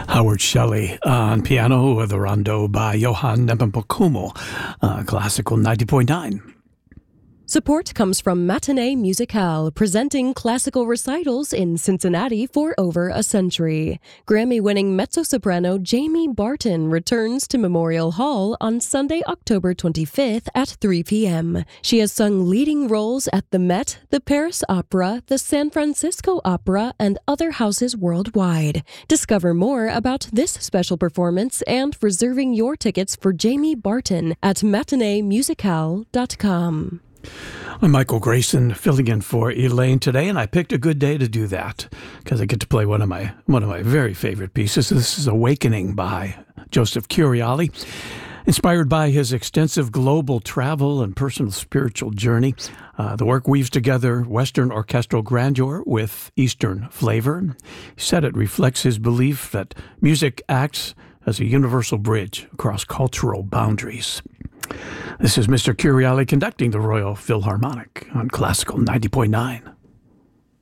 Howard Shelley on piano with a rondo by Johann Nepomuk, Classical 90.9. Support comes from Matinee Musicale, presenting classical recitals in Cincinnati for over a century. Grammy-winning mezzo-soprano Jamie Barton returns to Memorial Hall on Sunday, October 25th at 3 p.m. She has sung leading roles at the Met, the Paris Opera, the San Francisco Opera, and other houses worldwide. Discover more about this special performance and reserving your tickets for Jamie Barton at matineemusicale.com. I'm Michael Grayson, filling in for Elaine today, and I picked a good day to do that because I get to play one of my very favorite pieces. This is Awakening by Joseph Curiali, inspired by his extensive global travel and personal spiritual journey. The work weaves together Western orchestral grandeur with Eastern flavor. He said it reflects his belief that music acts as a universal bridge across cultural boundaries. This is Mr. Curiali conducting the Royal Philharmonic on Classical 90.9.